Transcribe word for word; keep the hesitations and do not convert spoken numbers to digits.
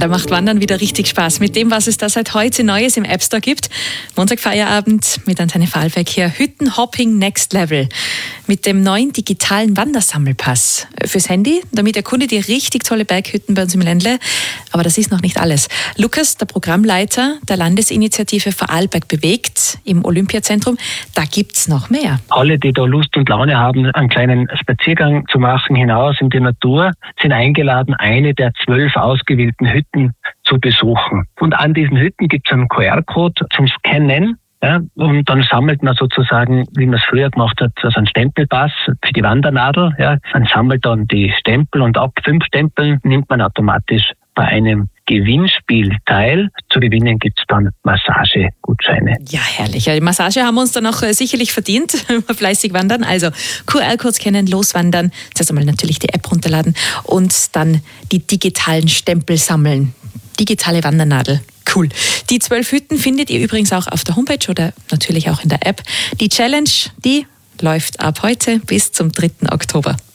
da macht Wandern wieder richtig Spaß mit dem, was es da seit heute Neues im App Store gibt. Montagfeierabend mit Antenne Vorarlberg hier. Hüttenhopping Next Level. Mit dem neuen digitalen Wandersammelpass fürs Handy. Damit erkundet ihr richtig tolle Berghütten bei uns im Ländle. Aber das ist noch nicht alles. Lukas, der Programmleiter der Landesinitiative Vorarlberg bewegt im Olympiazentrum, da gibt's noch mehr. Alle, die da Lust und Laune haben, einen kleinen Spaziergang zu machen hinaus in die Natur, sind eingeladen, eine der zwölf ausgewählten Hütten zu besuchen. Und an diesen Hütten gibt es einen Q R-Code zum Scannen. Ja, und dann sammelt man sozusagen, wie man es früher gemacht hat, also einen Stempelpass für die Wandernadel. Ja. Man sammelt dann die Stempel und ab fünf Stempeln nimmt man automatisch bei einem Gewinnspiel teil. Zu gewinnen gibt es dann Massagegutscheine. Ja, herrlich. Ja, die Massage haben wir uns dann auch äh, sicherlich verdient, fleißig wandern. Also Q R-Codes kennen, loswandern, zuerst einmal natürlich die App runterladen und dann die digitalen Stempel sammeln. Digitale Wandernadel. Cool. Die zwölf Hütten findet ihr übrigens auch auf der Homepage oder natürlich auch in der App. Die Challenge, die läuft ab heute bis zum dritten Oktober.